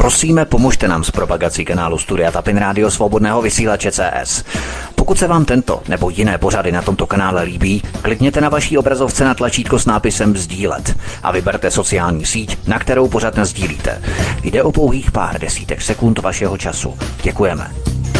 Prosíme, pomožte nám s propagací kanálu Studia Tapin Rádio Svobodného vysílače CS. Pokud se vám tento nebo jiné pořady na tomto kanále líbí, klikněte na vaší obrazovce na tlačítko s nápisem sdílet a vyberte sociální síť, na kterou pořad nasdílíte. Jde o pouhých pár desítek sekund vašeho času. Děkujeme.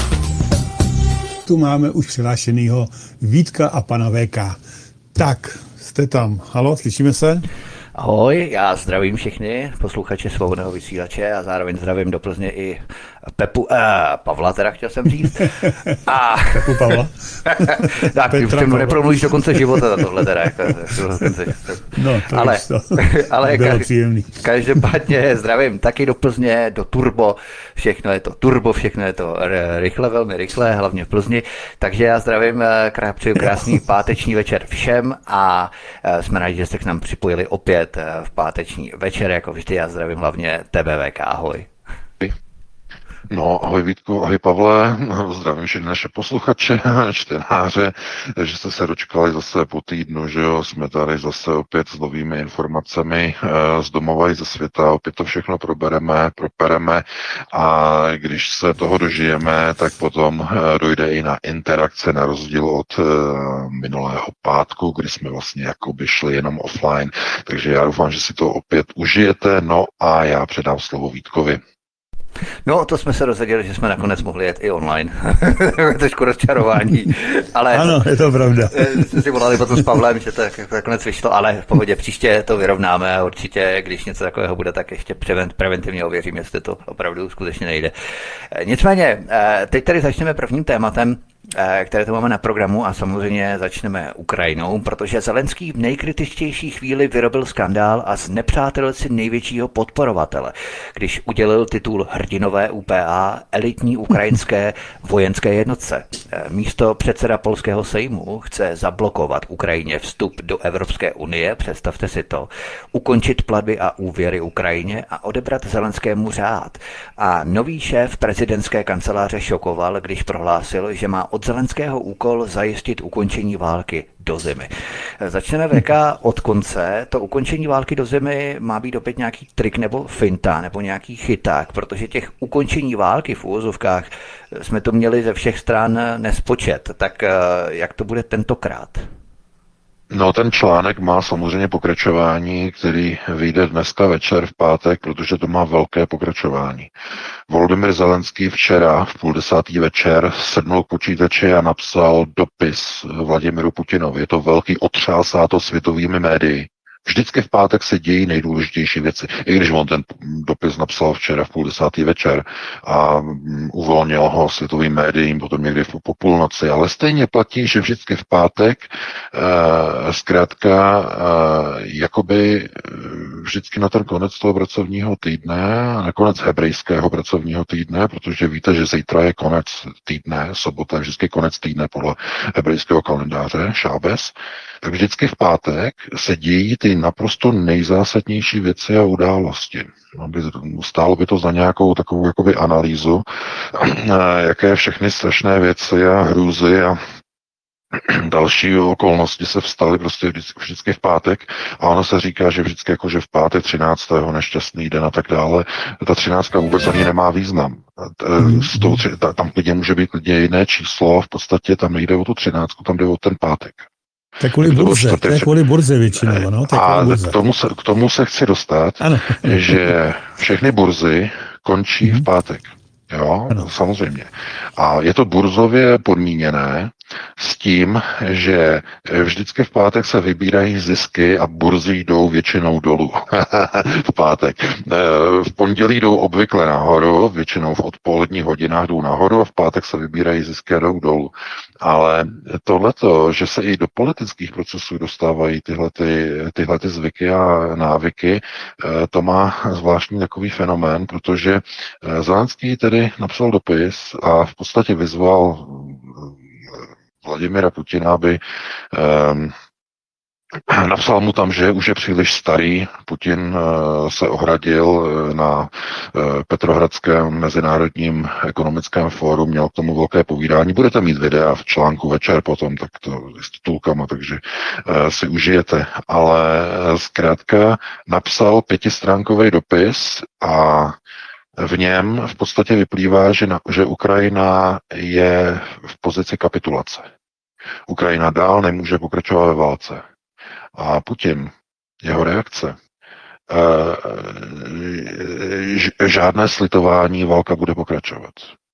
Tu máme už přihlášenýho Vítka a pana VK. Tak, jste tam. Haló, slyšíme se? Ahoj, já zdravím všechny posluchače Svobodného vysílače a zároveň zdravím do Plzně i Pavla, teda chtěl jsem říct. Pepu Pavla? Tak, ty už tomu nepromluvíš do konce života za tohle teda. No, to ale každopádně zdravím taky do Plzně, do Turbo, všechno je to rychle, velmi rychle, hlavně v Plzni. Takže já zdravím, přeju krásný páteční večer všem a jsme rádi, že jste k nám připojili opět v páteční večer, jako vždy já zdravím hlavně TBVK, ahoj. No, ahoj Vítku, ahoj Pavle, zdravím všechny naše posluchače, čtenáře, že jste se dočkali zase po týdnu, že jo, jsme tady zase opět s novými informacemi z domova i ze světa, opět to všechno propereme a když se toho dožijeme, tak potom dojde i na interakce na rozdíl od minulého pátku, kdy jsme vlastně jakoby šli jenom offline, takže já doufám, že si to opět užijete, no a já předám slovo Vítkovi. No, to jsme se rozhodili, že jsme nakonec mohli jet i online. Trošku rozčarování. Ale ano, je to pravda. Jsme si volali potom s Pavlem, že to nakonec vyšlo, ale v pohodě příště to vyrovnáme a určitě, když něco takového bude, tak ještě preventivně ověřím, jestli to opravdu skutečně nejde. Nicméně, teď tady začneme prvním tématem, které tu máme na programu a samozřejmě začneme Ukrajinou, protože Zelenský v nejkritičtější chvíli vyrobil skandál a znepřátelil si největšího podporovatele, když udělil titul hrdinové UPA elitní ukrajinské vojenské jednotce. Místo předseda polského sejmu chce zablokovat Ukrajině vstup do Evropské unie, představte si to, ukončit platby a úvěry Ukrajině a odebrat Zelenskému řád. A nový šéf prezidentské kanceláře šokoval, když prohlásil, že má od Zelenského úkol zajistit ukončení války do zimy. Začneme VK od konce. To ukončení války do zimy má být opět nějaký trik nebo finta nebo nějaký chyták, protože těch ukončení války v úvozovkách jsme to měli ze všech stran nespočet. Tak jak to bude tentokrát? No, ten článek má samozřejmě pokračování, který vyjde dneska večer v pátek, protože to má velké pokračování. Volodymyr Zelenský včera v 9:30 večer sednul k počítači a napsal dopis Vladimiru Putinovi. Je to velký otřás, a to světovými médii. Vždycky v pátek se dějí nejdůležitější věci. I když on ten dopis napsal včera v 9:30 večer a uvolnil ho světovým médiím potom někdy po půlnoci, ale stejně platí, že vždycky v pátek zkrátka jakoby vždycky na ten konec toho pracovního týdne, na konec hebrejského pracovního týdne, protože víte, že zítra je konec týdne, sobota je vždycky konec týdne podle hebrejského kalendáře, šábes, tak vždycky v pátek se dějí ty naprosto nejzásadnější věci a události. Stálo by to za nějakou takovou jakoby analýzu, jaké všechny strašné věci a hrůzy a další okolnosti se vstaly prostě vždycky v pátek a ono se říká, že vždycky jako, že v pátek 13. nešťastný den a tak dále, ta 13. vůbec ani nemá význam. Tam klidně může být klidně jiné číslo, v podstatě tam nejde o tu 13, tam jde o ten pátek. To je kvůli burze většinou, no? A k tomu se chci dostat, ano. Že všechny burzy končí v pátek. Jo, ano. Samozřejmě. A je to burzově podmíněné s tím, že vždycky v pátek se vybírají zisky a burzy jdou většinou dolů v pátek. V pondělí jdou obvykle nahoru, většinou v odpoledních hodinách jdou nahoru a v pátek se vybírají zisky a jdou dolů. Ale tohleto, že se i do politických procesů dostávají tyhle zvyky a návyky, to má zvláštní takový fenomén, protože Zelenský tedy napsal dopis a v podstatě vyzval Vladimira Putina, aby napsal mu tam, že už je příliš starý. Putin se ohradil na Petrohradském mezinárodním ekonomickém fóru, měl k tomu velké povídání. Budete mít videa v článku večer potom, tak to s titulkama, takže si užijete. Ale zkrátka napsal 5stránkový dopis a v něm v podstatě vyplývá, že Ukrajina je v pozici kapitulace. Ukrajina dál nemůže pokračovat ve válce. A Putin, jeho reakce, žádné slitování, válka bude pokračovat.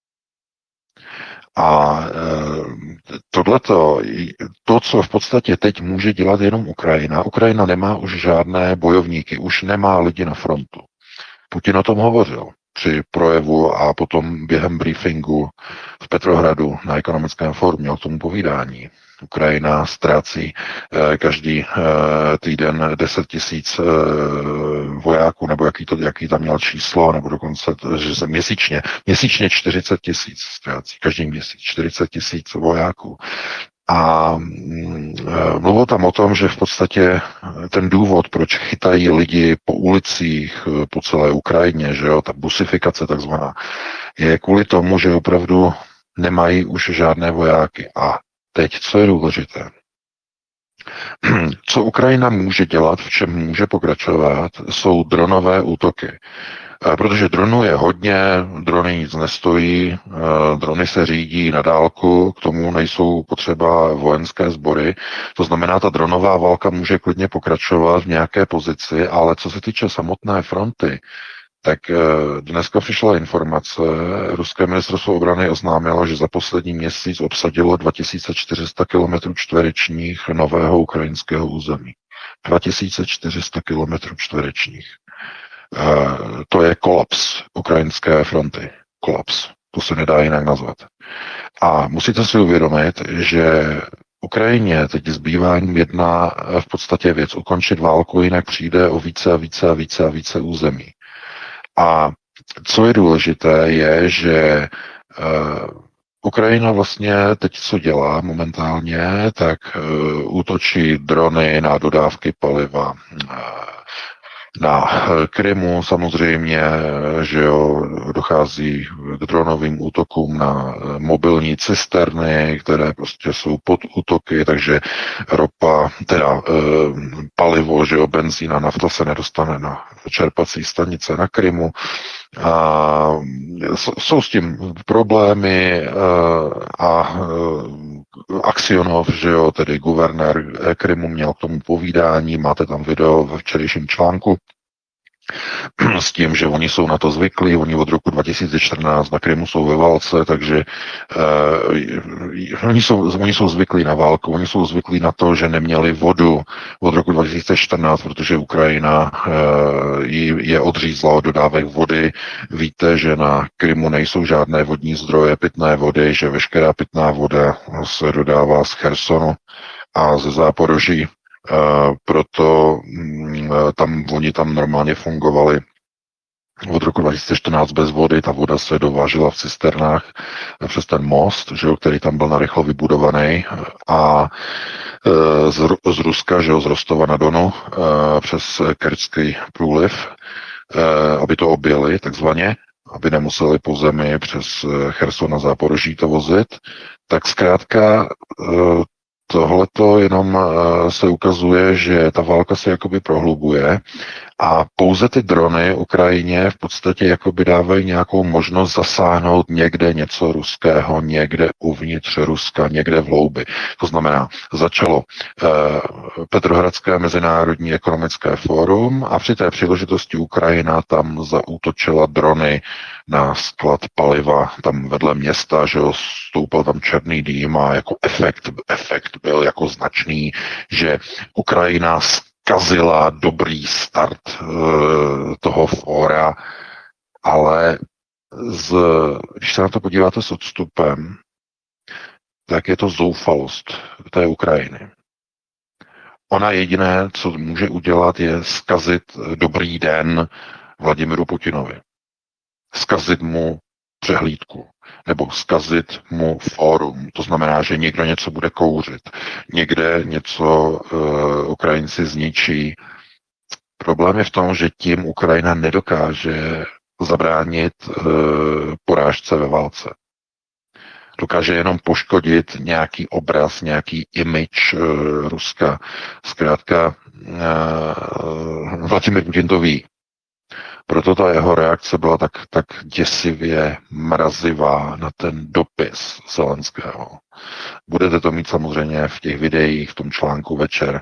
A tohleto, to, co v podstatě teď může dělat jenom Ukrajina nemá už žádné bojovníky, už nemá lidi na frontu. Putin o tom hovořil při projevu a potom během briefingu v Petrohradu na ekonomickém fóru měl k tomu povídání. Ukrajina ztrácí každý týden 10 000 vojáků, nebo jaký tam měl číslo, nebo dokonce, že se měsíčně 40 000 ztrácí, každý měsíc 40 000 vojáků. A mluvil tam o tom, že v podstatě ten důvod, proč chytají lidi po ulicích po celé Ukrajině, že jo, ta busifikace takzvaná, je kvůli tomu, že opravdu nemají už žádné vojáky. A teď, co je důležité? Co Ukrajina může dělat, v čem může pokračovat, jsou dronové útoky. Protože dronů je hodně, drony nic nestojí, drony se řídí na dálku, k tomu nejsou potřeba vojenské sbory. To znamená, ta dronová válka může klidně pokračovat v nějaké pozici, ale co se týče samotné fronty, tak dneska přišla informace, ruské ministerstvo obrany oznámilo, že za poslední měsíc obsadilo 2400 km čtverečních nového ukrajinského území. 2400 km čtverečních. To je kolaps ukrajinské fronty. Kolaps. To se nedá jinak nazvat. A musíte si uvědomit, že Ukrajině teď zbývá jedna v podstatě věc, ukončit válku, jinak přijde o více území. A co je důležité, je, že Ukrajina vlastně teď, co dělá momentálně, tak útočí drony na dodávky paliva, na Krymu samozřejmě, že jo, dochází k dronovým útokům na mobilní cisterny, které prostě jsou pod útoky, takže ropa, teda palivo, že jo, benzín a nafta se nedostane na čerpací stanice na Krymu. A jsou s tím problémy a Aksionov, že jo, tedy guvernér Krymu měl k tomu povídání, máte tam video ve včerejším článku, s tím, že oni jsou na to zvyklí, oni od roku 2014 na Krymu jsou ve válce, takže oni jsou zvyklí na válku, oni jsou zvyklí na to, že neměli vodu od roku 2014, protože Ukrajina je odřízla od dodávek vody. Víte, že na Krymu nejsou žádné vodní zdroje pitné vody, že veškerá pitná voda se dodává z Chersonu a ze Záporoží. Proto oni tam normálně fungovali od roku 2014 bez vody, ta voda se dovážela v cisternách přes ten most, že jo, který tam byl narychlo vybudovaný a z Ruska, že jo, z Rostova na Donu přes Kerčský průliv, aby to objeli takzvaně, aby nemuseli po zemi přes Cherson a Záporoží to vozit, tak zkrátka tohleto jenom se ukazuje, že ta válka se jakoby prohlubuje a pouze ty drony Ukrajině v podstatě jakoby dávají nějakou možnost zasáhnout někde něco ruského, někde uvnitř Ruska, někde v hloubi. To znamená, začalo Petrohradské mezinárodní ekonomické fórum a při té příležitosti Ukrajina tam zaútočila drony na sklad paliva tam vedle města, že stoupal tam černý dým a jako efekt byl jako značný, že Ukrajina zkazila dobrý start toho fóra, ale když se na to podíváte s odstupem, tak je to zoufalost té Ukrajiny. Ona jediné, co může udělat, je zkazit dobrý den Vladimiru Putinovi. Zkazit mu přehlídku nebo zkazit mu fórum. To znamená, že někdo něco bude kouřit, někde něco Ukrajinci zničí. Problém je v tom, že tím Ukrajina nedokáže zabránit porážce ve válce. Dokáže jenom poškodit nějaký obraz, nějaký image Ruska. Zkrátka Vladimir Putin to ví. Proto ta jeho reakce byla tak děsivě mrazivá na ten dopis Zelenského. Budete to mít samozřejmě v těch videích, v tom článku večer.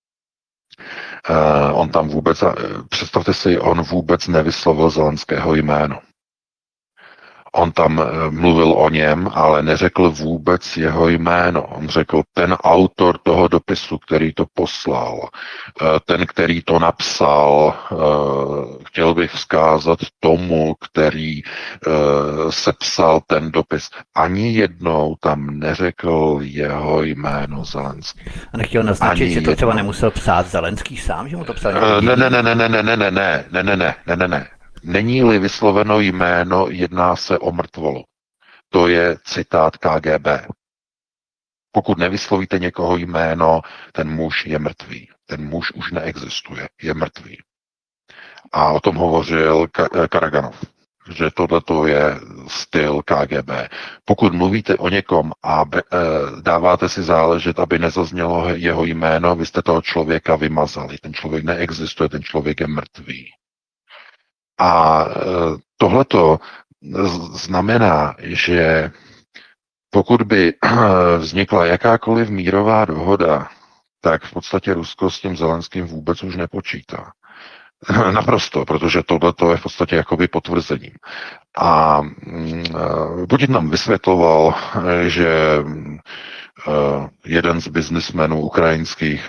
On tam vůbec, představte si, on vůbec nevyslovil Zelenského jméno. On tam mluvil o něm, ale neřekl vůbec jeho jméno. On řekl ten autor toho dopisu, který to poslal, ten, který to napsal, chtěl bych vzkázat tomu, který sepsal ten dopis. Ani jednou tam neřekl jeho jméno Zelenský. A nechtěl naznačit, že to třeba nemusel psát Zelenský sám, že mu to psal někdo jiný? Ne. Není-li vysloveno jméno, jedná se o mrtvolu. To je citát KGB. Pokud nevyslovíte někoho jméno, ten muž je mrtvý. Ten muž už neexistuje, je mrtvý. A o tom hovořil Karaganov, že tohleto je styl KGB. Pokud mluvíte o někom a dáváte si záležet, aby nezaznělo jeho jméno, vy jste toho člověka vymazali. Ten člověk neexistuje, ten člověk je mrtvý. A tohleto znamená, že pokud by vznikla jakákoliv mírová dohoda, tak v podstatě Rusko s tím Zelenským vůbec už nepočítá. Naprosto, protože tohleto je v podstatě jakoby potvrzením. A Putin nám vysvětloval, že jeden z biznismenů ukrajinských,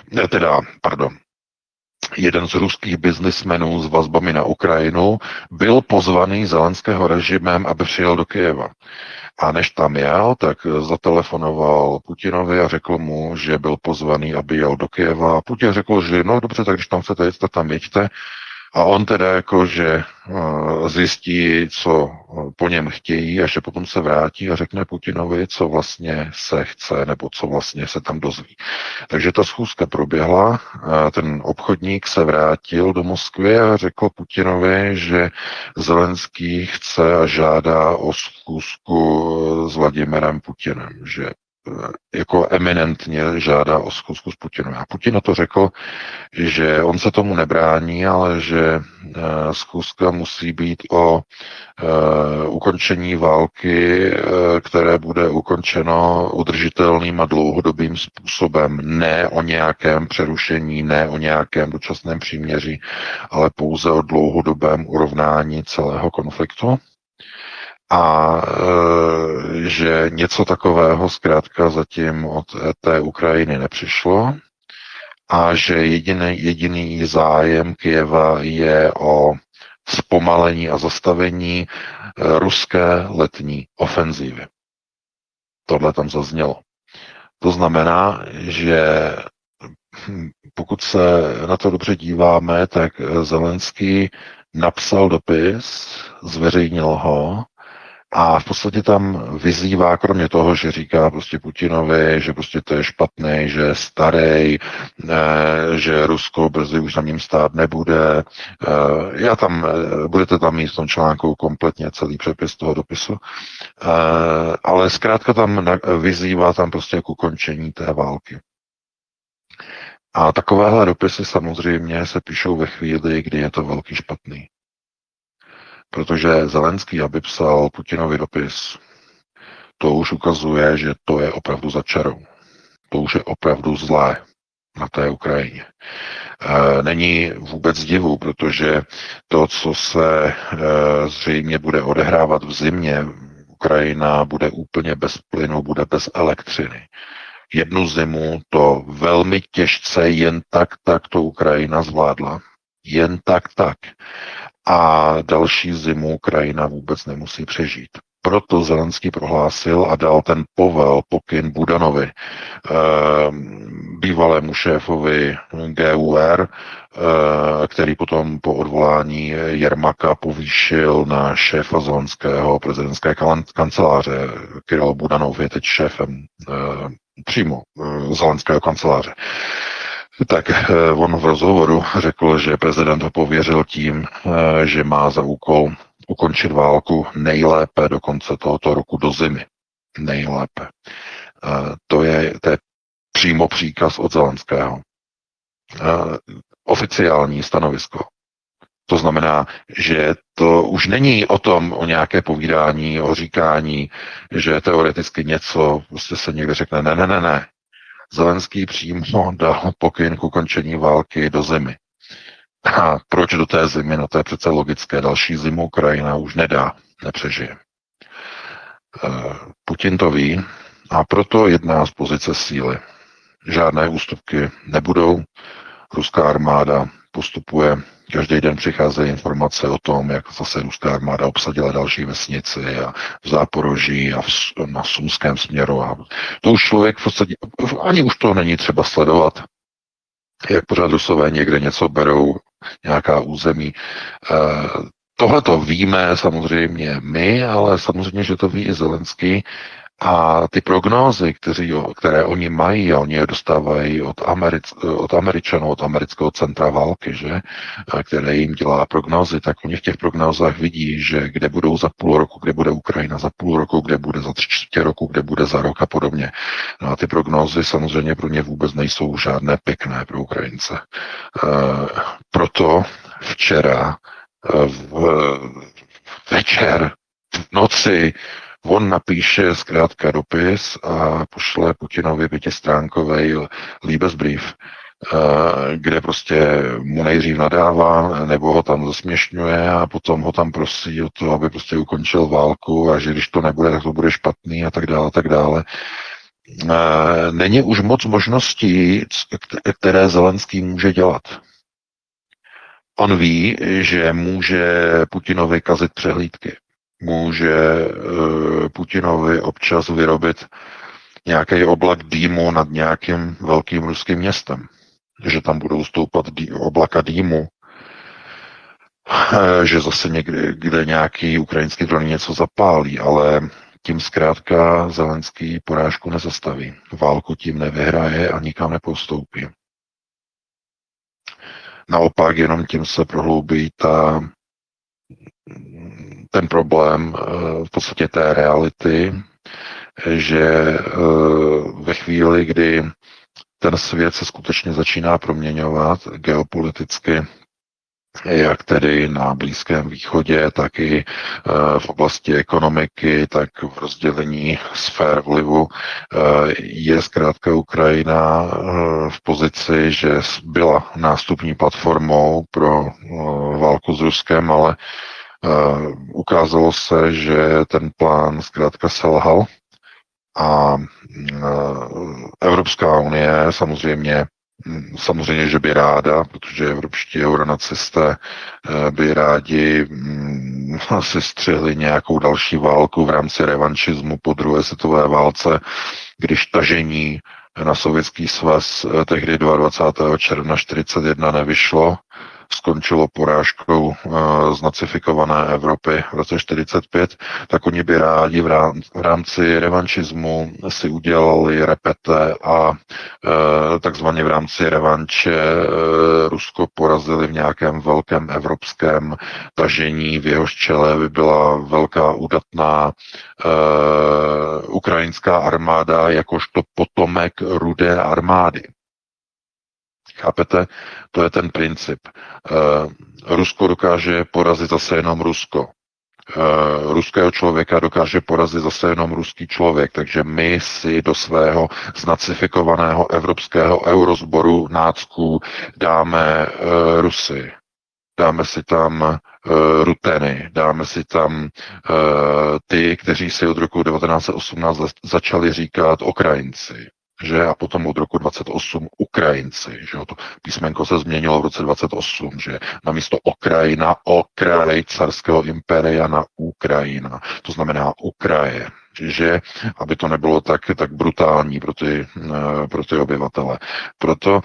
jeden z ruských biznismenů s vazbami na Ukrajinu byl pozvaný Zelenského režimem, aby přijel do Kyjeva. A než tam jel, tak zatelefonoval Putinovi a řekl mu, že byl pozvaný, aby jel do Kyjeva. A Putin řekl, že no dobře, tak když tam chcete jet, tak tam jeďte. A on teda jakože zjistí, co po něm chtějí, a že potom se vrátí a řekne Putinovi, co vlastně se chce, nebo co vlastně se tam dozví. Takže ta schůzka proběhla, ten obchodník se vrátil do Moskvy a řekl Putinovi, že Zelenský chce a žádá o schůzku s Vladimirem Putinem, že jako eminentně žádá o schůzku s Putinem. A Putin na to řekl, že on se tomu nebrání, ale že schůzka musí být o ukončení války, které bude ukončeno udržitelným a dlouhodobým způsobem. Ne o nějakém přerušení, ne o nějakém dočasném příměří, ale pouze o dlouhodobém urovnání celého konfliktu. A že něco takového zkrátka zatím od té Ukrajiny nepřišlo a že jediný zájem Kyjeva je o zpomalení a zastavení ruské letní ofenzívy. Tohle tam zaznělo. To znamená, že pokud se na to dobře díváme, tak Zelenský napsal dopis, zveřejnil ho, a v podstatě tam vyzývá, kromě toho, že říká prostě Putinovi, že prostě to je špatný, že je starý, že Rusko brzy už na ním stát nebude. Budete tam mít v tom článku kompletně celý přepis toho dopisu. Ale zkrátka tam vyzývá tam prostě k ukončení té války. A takovéhle dopisy samozřejmě se píšou ve chvíli, kdy je to velký špatný. Protože Zelenský, aby psal Putinovi dopis, to už ukazuje, že to je opravdu za čarou. To už je opravdu zlé na té Ukrajině. Není vůbec divu, protože to, co se zřejmě bude odehrávat v zimě, Ukrajina bude úplně bez plynu, bude bez elektřiny. Jednu zimu to velmi těžce jen tak to Ukrajina zvládla. Jen tak. A další zimu Ukrajina vůbec nemusí přežít. Proto Zelenský prohlásil a dal ten pokyn Budanovi, bývalému šéfovi GUR, který potom po odvolání Jermaka povýšil na šéfa Zelenského prezidentské kanceláře. Kirill Budanov je teď šéfem přímo Zelenského kanceláře. Tak on v rozhovoru řekl, že prezident ho pověřil tím, že má za úkol ukončit válku nejlépe do konce tohoto roku do zimy. Nejlépe. To je přímo příkaz od Zelenského. Oficiální stanovisko. To znamená, že to už není o nějaké povídání, o říkání, že teoreticky něco prostě se někde řekne, ne. Zelenský přímo dal pokyn k ukončení války do zimy. A proč do té zimy? No to je přece logické. Další zimu Ukrajina už nepřežije. Putin to ví a proto jedná z pozice síly. Žádné ústupky nebudou. Ruská armáda postupuje, každý den přicházejí informace o tom, jak zase ruská armáda obsadila další vesnici a v Záporoží a na Sumském směru. A to už člověk v podstatě, ani už to není třeba sledovat, jak pořád Rusové někde něco berou, nějaká území. Tohle to víme samozřejmě my, ale samozřejmě, že to ví i Zelenský. A ty prognózy, které oni mají, a oni je dostávají od Američanů, od amerického centra války, že, které jim dělá prognózy, tak oni v těch prognózách vidí, že kde budou za půl roku, kde bude Ukrajina za půl roku, kde bude za 3/4 roku, kde bude za rok a podobně. No a ty prognózy samozřejmě pro ně vůbec nejsou žádné pěkné pro Ukrajince. Proto včera večer, v noci, on napíše zkrátka dopis a pošle Putinovi 5stránkový Liebesbrief, kde prostě mu nejdřív nadává, nebo ho tam zasměšňuje a potom ho tam prosí o to, aby prostě ukončil válku a že když to nebude, tak to bude špatný a tak dále, tak dále. Není už moc možností, které Zelenský může dělat. On ví, že může Putinovi kazit přehlídky. Může Putinovi občas vyrobit nějaký oblak dýmu nad nějakým velkým ruským městem. Že tam budou stoupat oblaka dýmu, že zase někde nějaký ukrajinský dron něco zapálí, ale tím zkrátka Zelenský porážku nezastaví. Válku tím nevyhraje a nikam nepostoupí. Naopak jenom tím se prohloubí ten problém v podstatě té reality, že ve chvíli, kdy ten svět se skutečně začíná proměňovat geopoliticky, jak tedy na Blízkém východě, tak i v oblasti ekonomiky, tak v rozdělení sfér vlivu, je zkrátka Ukrajina v pozici, že byla nástupní platformou pro válku s Ruskem, ale ukázalo se, že ten plán zkrátka selhal a Evropská unie samozřejmě, že by ráda, protože evropští euronacisté by rádi si střihli nějakou další válku v rámci revanšismu po druhé světové válce, když tažení na Sovětský svaz tehdy 22. června 1941 nevyšlo, skončilo porážkou z nacifikované Evropy v roce 1945, tak oni by rádi v rámci revanšismu si udělali repete a takzvaně v rámci revanče Rusko porazili v nějakém velkém evropském tažení, v jehož čele by byla velká udatná ukrajinská armáda jakožto potomek Rudé armády. Chápete? To je ten princip. Rusko dokáže porazit zase jenom Rusko. Ruského člověka dokáže porazit zase jenom ruský člověk, takže my si do svého znacifikovaného evropského eurosboru nácků dáme Rusy. Dáme si tam Ruteny, dáme si tam ty, kteří si od roku 1918 začali říkat Ukrajinci. Že a potom od roku 28 Ukrajinci, že to písmenko se změnilo v roce 28, že namísto Okrajina, okraj carského impéria na Ukrajina, to znamená Ukraje, že aby to nebylo tak brutální pro ty obyvatele. Proto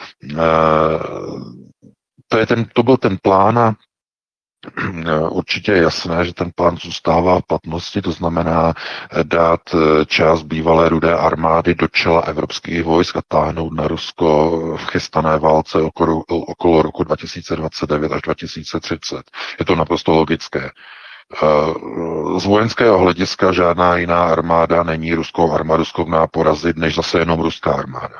to byl ten plán a určitě je jasné, že ten plán zůstává v platnosti, to znamená dát část bývalé Rudé armády do čela evropských vojsk a táhnout na Rusko v chystané válce okolo roku 2029 až 2030. Je to naprosto logické. Z vojenského hlediska žádná jiná armáda není ruskou armádu schopná porazit, než zase jenom ruská armáda.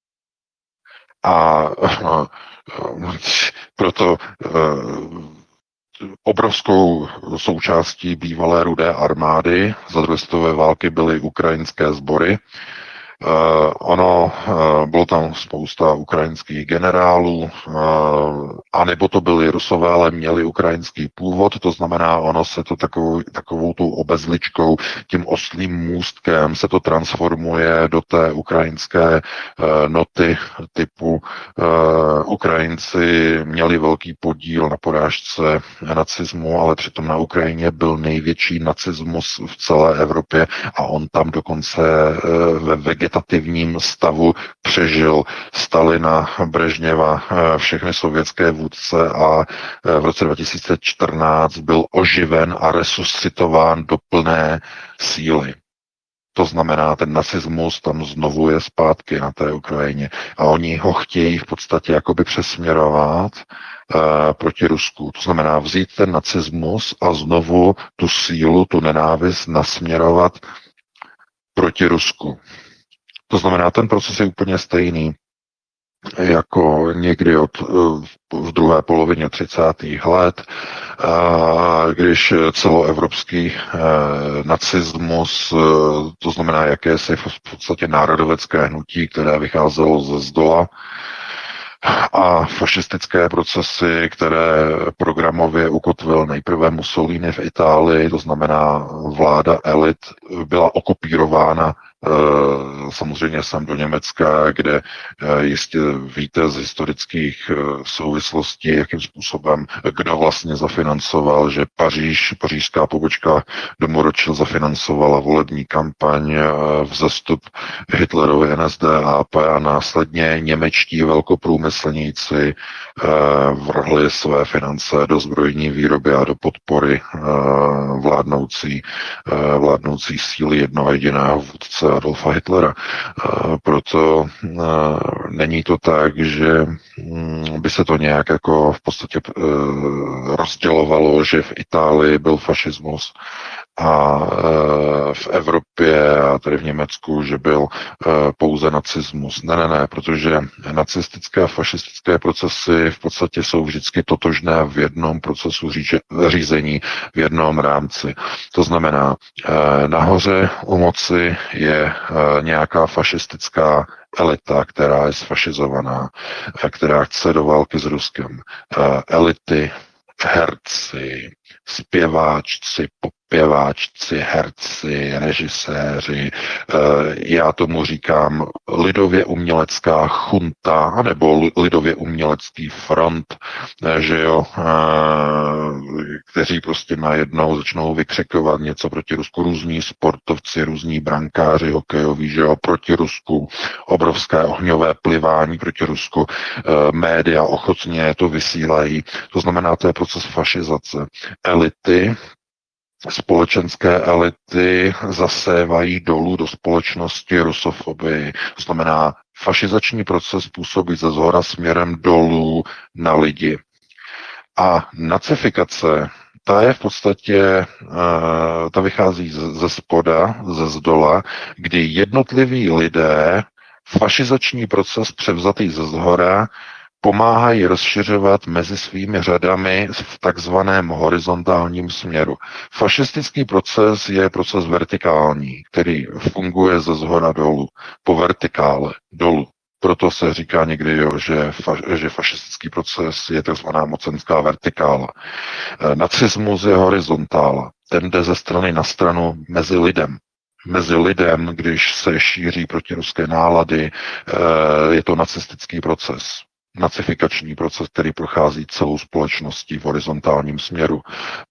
A proto obrovskou součástí bývalé Rudé armády. Za druhé světové války byly ukrajinské sbory. Bylo tam spousta ukrajinských generálů, anebo to byli Rusové, ale měli ukrajinský původ, to znamená, ono se to takovou tou obezličkou, tím oslím můstkem se to transformuje do té ukrajinské noty typu Ukrajinci měli velký podíl na porážce nacismu, ale přitom na Ukrajině byl největší nacismus v celé Evropě a on tam dokonce ve vegetativním stavu přežil Stalina, Brežněva, všechny sovětské vůdce a v roce 2014 byl oživen a resuscitován do plné síly. To znamená, ten nacismus tam znovu je zpátky na té Ukrajině. A oni ho chtějí v podstatě jakoby přesměrovat proti Rusku. To znamená vzít ten nacismus a znovu tu sílu, tu nenávist nasměrovat proti Rusku. To znamená, ten proces je úplně stejný jako někdy v druhé polovině 30. let, když celoevropský nacismus, to znamená jakési v podstatě národovecké hnutí, které vycházelo ze zdola, a fašistické procesy, které programově ukotvil nejprve Mussolini v Itálii, to znamená vláda elit, byla okopírována samozřejmě sem do Německa, kde jistě víte z historických souvislostí, jakým způsobem, kdo vlastně zafinancoval, že pařížská pobočka domu Rothschild zafinancovala volební kampaň, vzestup Hitlerovy NSDAP a následně němečtí velkoprůmyslníci vrhli své finance do zbrojní výroby a do podpory vládnoucí síly jednoho jediného vůdce Adolfa Hitlera. Proto není to tak, že by se to nějak jako v podstatě rozdělovalo, že v Itálii byl fašismus a v Evropě a tady v Německu, že byl pouze nacismus. Ne, protože nacistické a fašistické procesy v podstatě jsou vždycky totožné v jednom procesu řízení, v jednom rámci. To znamená, nahoře u moci je nějaká fašistická elita, která je sfašizovaná, která chce do války s Ruskem. Elity, herci, zpěváčci, popěváčci, herci, režiséři, já tomu říkám lidově umělecká chunta, nebo lidově umělecký front, že jo, kteří prostě najednou začnou vykřikovat něco proti Rusku, různí sportovci, různí brankáři hokejoví, že jo, proti Rusku, obrovské ohňové plivání proti Rusku, média ochotně to vysílají, to znamená, to je proces fašizace. Elity, společenské elity zasévají dolů do společnosti rusofobii. To znamená, fašizační proces působí ze zhora směrem dolů na lidi. A nacifikace, ta je v podstatě, ta vychází ze spoda, ze zdola, kdy jednotliví lidé fašizační proces převzatý ze zhora pomáhají rozšiřovat mezi svými řadami v takzvaném horizontálním směru. Fašistický proces je proces vertikální, který funguje ze zhora dolů, po vertikále dolů. Proto se říká někdy, jo, že fašistický proces je takzvaná mocenská vertikála. Nacismus je horizontála. Ten jde ze strany na stranu mezi lidem. Mezi lidem, když se šíří protiruské nálady, je to nacistický proces. Nacifikační proces, který prochází celou společností v horizontálním směru.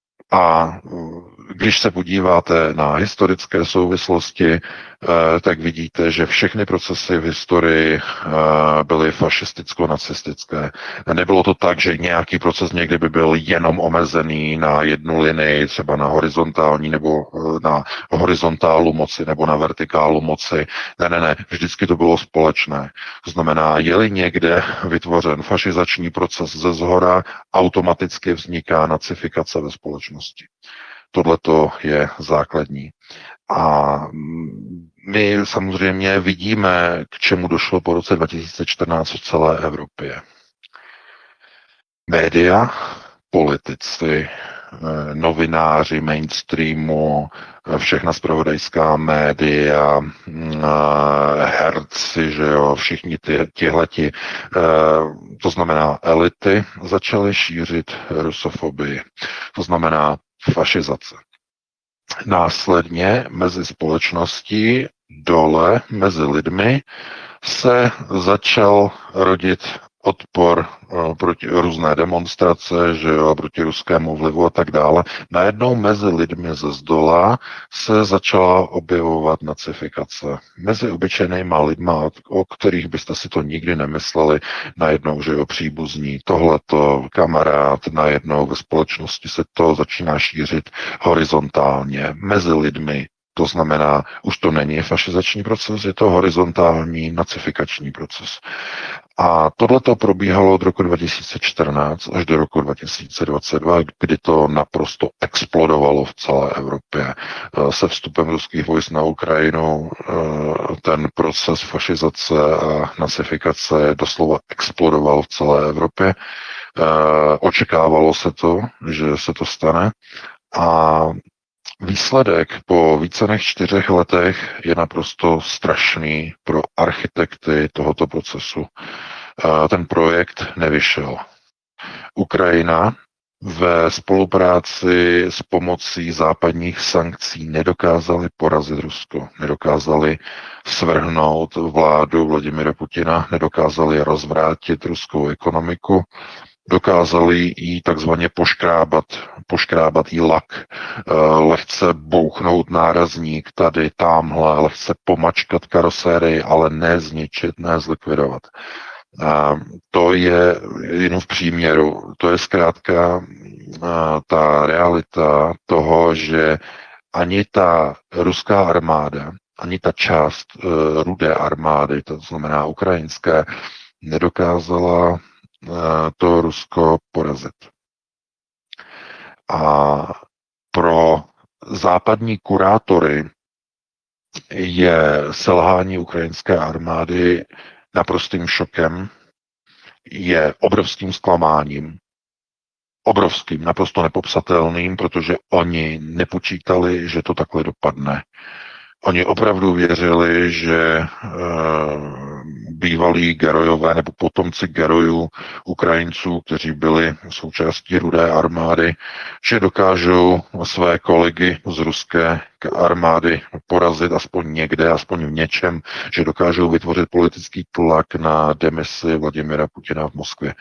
A když se podíváte na historické souvislosti, tak vidíte, že všechny procesy v historii byly fašisticko-nacistické. Nebylo to tak, že nějaký proces někdy by byl jenom omezený na jednu linii, třeba na horizontální nebo na horizontálu moci nebo na vertikálu moci. Ne. Vždycky to bylo společné. To znamená, je-li někde vytvořen fašizační proces ze zhora, automaticky vzniká nacifikace ve společnosti. Tohle je základní. A my samozřejmě vidíme, k čemu došlo po roce 2014 v celé Evropě. Média, politici, novináři mainstreamu, všechna zpravodajská média, herci, že jo, všichni tihleti, to znamená elity, začaly šířit rusofobii, to znamená fašizace. Následně mezi společností dole, mezi lidmi, se začal rodit odpor proti různé demonstrace, že jo, proti ruskému vlivu a tak dále. Najednou mezi lidmi ze zdola se začala objevovat nacifikace. Mezi obyčejnýma lidma, o kterých byste si to nikdy nemysleli, najednou, že jo, příbuzní, tohleto, kamarád, najednou ve společnosti se to začíná šířit horizontálně mezi lidmi. To znamená, už to není fašizační proces, je to horizontální nacifikační proces. A tohleto probíhalo od roku 2014 až do roku 2022, kdy to naprosto explodovalo v celé Evropě. Se vstupem ruských vojsk na Ukrajinu ten proces fašizace a nacifikace doslova explodoval v celé Evropě. Očekávalo se to, že se to stane. A výsledek po více než 4 letech je naprosto strašný pro architekty tohoto procesu. Ten projekt nevyšel. Ukrajina ve spolupráci s pomocí západních sankcí nedokázali porazit Rusko, nedokázali svrhnout vládu Vladimira Putina, nedokázali rozvrátit ruskou ekonomiku, dokázali jí takzvaně poškrábat jí lak, lehce bouchnout nárazník tady, tamhle, lehce pomačkat karosérii, ale ne zničit, ne zlikvidovat. To je jenom v příměru, to je zkrátka ta realita toho, že ani ta ruská armáda, ani ta část rudé armády, to znamená ukrajinské, nedokázala to Rusko porazit. A pro západní kurátory je selhání ukrajinské armády naprostým šokem, je obrovským zklamáním, obrovským, naprosto nepopsatelným, protože oni nepočítali, že to takhle dopadne. Oni opravdu věřili, že bývalí gerojové nebo potomci gerojů Ukrajinců, kteří byli součástí rudé armády, že dokážou své kolegy z ruské armády porazit aspoň někde, aspoň v něčem, že dokážou vytvořit politický tlak na demisi Vladimira Putina v Moskvě.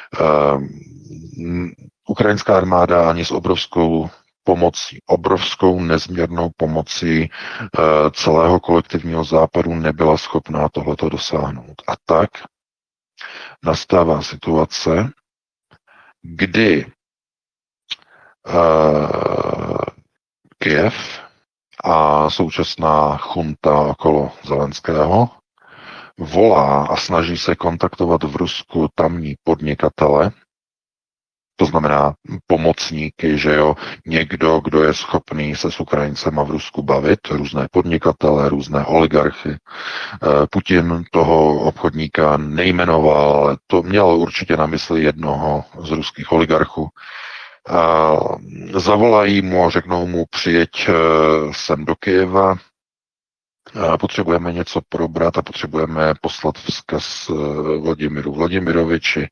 Ukrajinská armáda ani s obrovskou nezměrnou pomocí celého kolektivního západu nebyla schopná tohleto dosáhnout. A tak nastává situace, kdy Kyjev a současná chunta okolo Zelenského volá a snaží se kontaktovat v Rusku tamní podnikatele, to znamená pomocníky, že jo, někdo, kdo je schopný se s Ukrajincema v Rusku bavit, různé podnikatele, různé oligarchy. Putin toho obchodníka nejmenoval, ale to měl určitě na mysli jednoho z ruských oligarchů. Zavolají mu a řeknou mu, přijeď sem do Kyjeva, potřebujeme něco probrat a potřebujeme poslat vzkaz Vladimiru Vladimiroviči,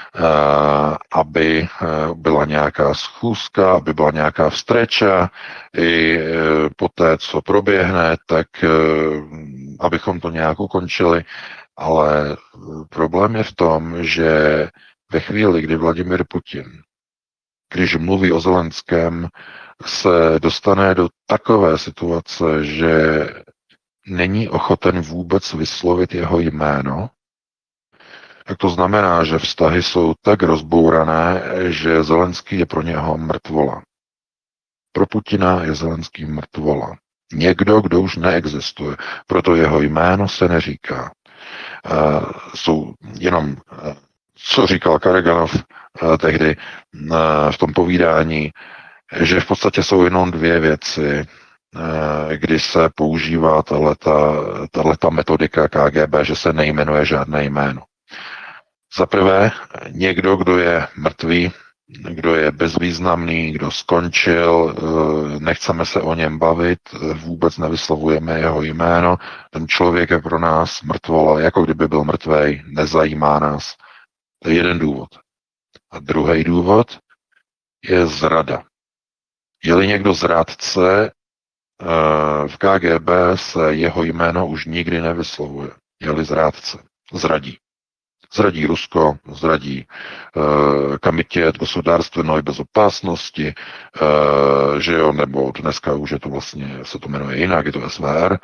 aby byla nějaká schůzka, aby byla nějaká vstřeča i po té, co proběhne, tak abychom to nějak ukončili. Ale problém je v tom, že ve chvíli, kdy Vladimir Putin, když mluví o Zelenském, se dostane do takové situace, že není ochoten vůbec vyslovit jeho jméno, tak to znamená, že vztahy jsou tak rozbourané, že Zelenský je pro něho mrtvola. Pro Putina je Zelenský mrtvola. Někdo, kdo už neexistuje, proto jeho jméno se neříká. Jsou jenom, co říkal Kareganov tehdy v tom povídání, že v podstatě jsou jenom 2 věci, kdy se používá tato metodika KGB, že se nejmenuje žádné jméno. Za prvé, někdo, kdo je mrtvý, kdo je bezvýznamný, kdo skončil, nechceme se o něm bavit, vůbec nevyslovujeme jeho jméno, ten člověk je pro nás mrtvola, jako kdyby byl mrtvej, nezajímá nás. To je jeden důvod. A druhý důvod je zrada. Je-li někdo zrádce, v KGB se jeho jméno už nikdy nevyslovuje. Je-li zrádce. Zradí. Zradí Rusko, zradí Komitet государственной безопасности, že jo, nebo dneska už je to vlastně, se to jmenuje jinak, je to SVR.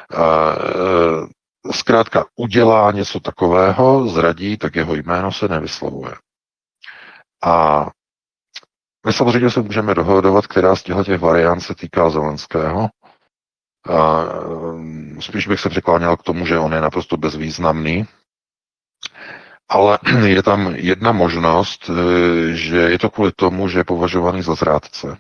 Zkrátka udělá něco takového, zradí, tak jeho jméno se nevyslovuje. A my samozřejmě se můžeme dohodovat, která z těch variant se týká Zelenského. A spíš bych se přikláněl k tomu, že on je naprosto bezvýznamný, ale je tam jedna možnost, že je to kvůli tomu, že je považovaný za zrádce.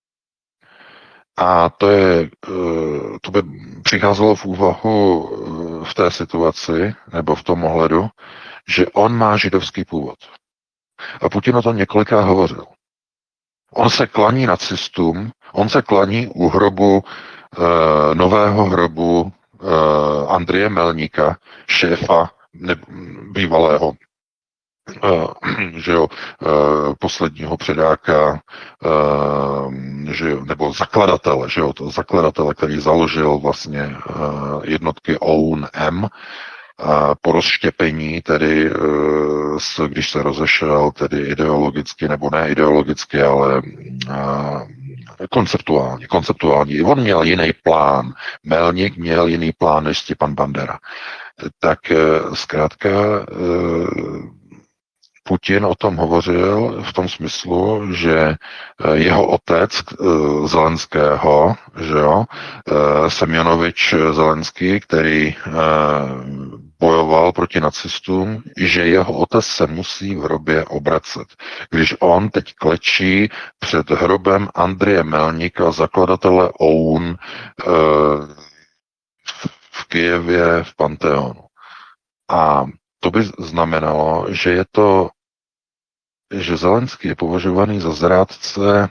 A to by přicházelo v úvahu v té situaci, nebo v tom ohledu, že on má židovský původ. A Putin o tom několikrát hovořil. On se klaní nacistům, on se klaní u hrobu, nového hrobu Andreje Melníka, šéfa bývalého, že jo, posledního předáka, že jo, nebo zakladatele, že jo, to zakladatele, který založil vlastně jednotky OUN-M, po rozštěpení, tedy když se rozešel, tedy ideologicky, nebo ne ideologicky, ale konceptuální. On měl jiný plán. Melník měl jiný plán než Stepan Bandera. Tak zkrátka Putin o tom hovořil v tom smyslu, že jeho otec Zelenského, že jo, Semjonovič Zelenský, který bojoval proti nacistům, že jeho otec se musí v hrobě obracet. Když on teď klečí před hrobem Andreje Melníka, zakladatele OUN v Kyjevě v Panteonu. A to by znamenalo, že Zelenský je považovaný za zrádce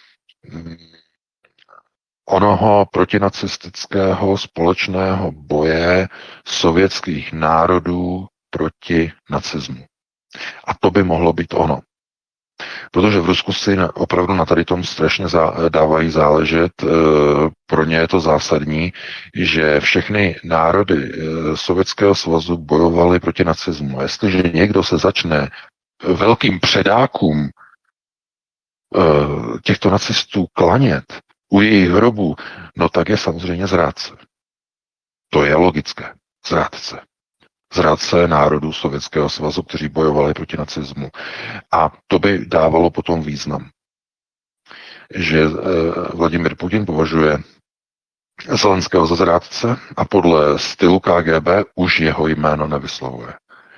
onoho protinacistického společného boje sovětských národů proti nacismu. A to by mohlo být ono. Protože v Rusku si opravdu na tady tom strašně dávají záležet. Pro ně je to zásadní, že všechny národy Sovětského svazu bojovaly proti nacismu. Jestliže někdo se začne velkým předákům těchto nacistů klanět u jejich hrobů, no tak je samozřejmě zrádce. To je logické. Zrádce. Zrádce národů Sovětského svazu, kteří bojovali proti nacismu. A to by dávalo potom význam, že Vladimir Putin považuje Zelenského za zrádce a podle stylu KGB už jeho jméno nevyslovuje.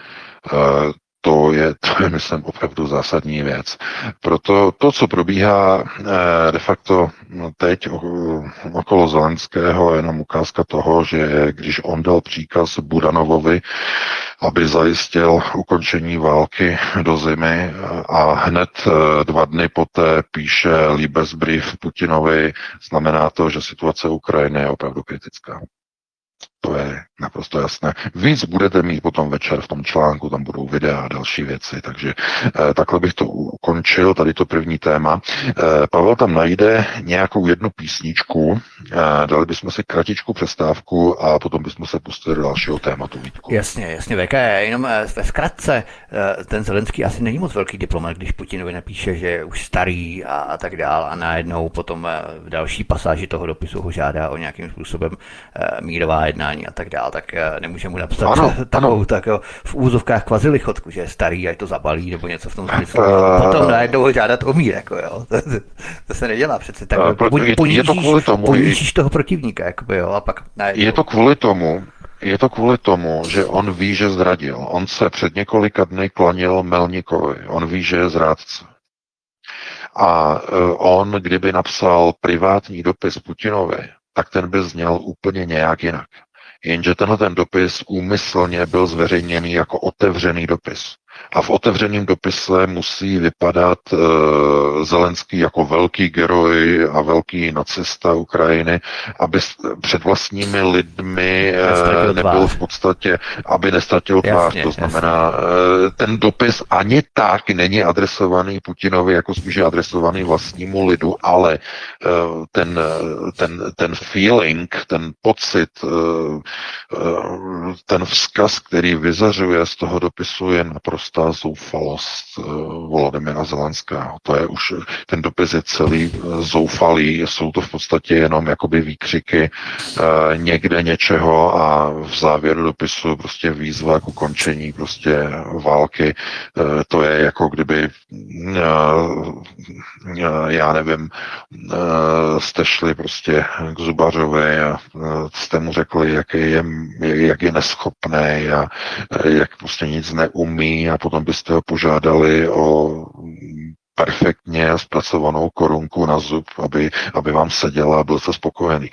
To je, myslím, opravdu zásadní věc. Proto to, co probíhá de facto teď okolo Zelenského, je jenom ukázka toho, že když on dal příkaz Budanovovi, aby zajistil ukončení války do zimy a hned 2 dny poté píše Liebesbrief Putinovi, znamená to, že situace Ukrajiny je opravdu kritická. To je naprosto jasné. Víc budete mít potom večer v tom článku, tam budou videa a další věci, takže takhle bych to ukončil, tady to první téma. Pavel tam najde nějakou jednu písničku, dali bychom si kratičku přestávku a potom bychom se pustili do dalšího tématu. Vítku. Jasně, VK, jenom ve zkratce, ten Zelenský asi není moc velký diplomat, když Putinovi napíše, že je už starý a tak dál a najednou potom v další pasáži toho dopisu ho žádá o nějakým způsobem mírová jednání a tak dál, tak nemůže mu napsat takovou v úzovkách kvazilichotku, že je starý a je to zabalí nebo něco v tom smyslu. Potom najednou ho žádat o mír, jako jo. To se nedělá přece tak. Ponížíš toho protivníka, jakoby, jo, a pak najednou. Je to kvůli tomu, že on ví, že zradil. On se před několika dny klanil Melníkovi. On ví, že je zrádce. A on, kdyby napsal privátní dopis Putinovi, tak ten by zněl úplně nějak jinak. Jenže tenhle ten dopis úmyslně byl zveřejněný jako otevřený dopis. A v otevřeném dopise musí vypadat Zelenský jako velký geroj a velký nacista Ukrajiny, aby před vlastními lidmi Nestratil nebyl tvář. v podstatě, aby nestratil tvář. Jasně, To znamená, ten dopis ani tak není adresovaný Putinovi, jako spíš je adresovaný vlastnímu lidu, ale ten feeling, ten pocit, ten vzkaz, který vyzařuje z toho dopisu, je naprostá zoufalost Volodymyra Zelenského. To je už, ten dopis je celý zoufalý, jsou to v podstatě jenom jakoby výkřiky někde něčeho a v závěru dopisu prostě výzva k ukončení prostě války. To je jako kdyby já nevím, jste šli prostě k zubařovi a jste mu řekli, jak je neschopný a jak prostě nic neumí a potom byste ho požádali o perfektně zpracovanou korunku na zub, aby vám seděla a byl jste spokojený.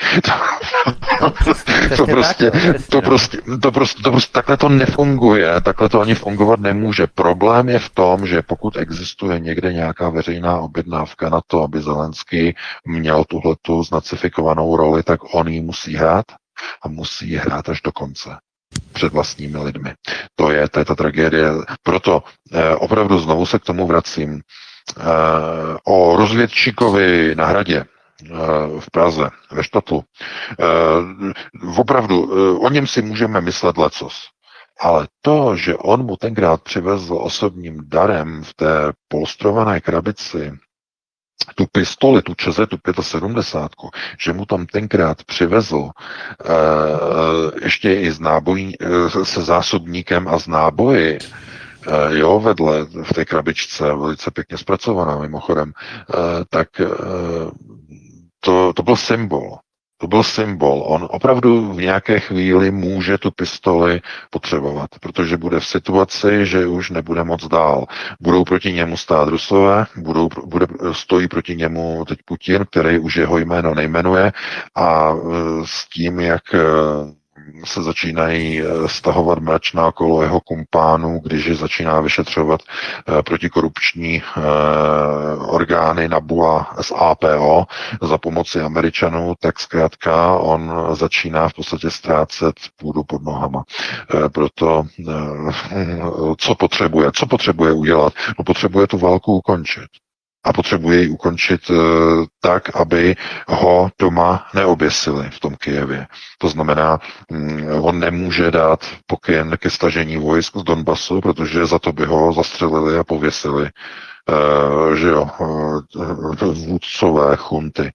To prostě takhle to nefunguje, takhle to ani fungovat nemůže. Problém je v tom, že pokud existuje někde nějaká veřejná objednávka na to, aby Zelenský měl tuhletu znacifikovanou roli, tak on ji musí hrát a musí ji hrát až do konce před vlastními lidmi. To je ta tragédie. Proto opravdu znovu se k tomu vracím. O rozvědčíkovi na Hradě v Praze, ve Štatlu. Opravdu, o něm si můžeme myslet lecos. Ale to, že on mu tenkrát přivezl osobním darem v té polstrované krabici tu pistoli, tu ČZ, tu 75, že mu tam tenkrát přivezl ještě i se zásobníkem a s náboji, jo, vedle v té krabičce, velice pěkně zpracovaná mimochodem, tak to byl symbol. To byl symbol. On opravdu v nějaké chvíli může tu pistoli potřebovat, protože bude v situaci, že už nebude moc dál. Budou proti němu stát Rusové, stojí proti němu teď Putin, který už jeho jméno nejmenuje a s tím, jak se začínají stahovat mračná okolo jeho kumpánů, když je začíná vyšetřovat protikorupční orgány NABU a SAPO za pomoci Američanů, tak zkrátka on začíná v podstatě ztrácet půdu pod nohama. Proto co potřebuje udělat? No, potřebuje tu válku ukončit. A potřebuje ji ukončit tak, aby ho doma neoběsili v tom Kyjevě. To znamená, on nemůže dát pokyn ke stažení vojsk z Donbasu, protože za to by ho zastřelili a pověsili. Že jo, vůdcové chunty.